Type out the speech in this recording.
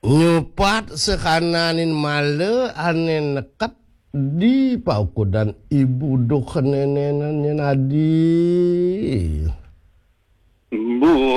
Nyupat sekananin male ane nekat di pauku dan ibu do kenenenannya nadi. Bu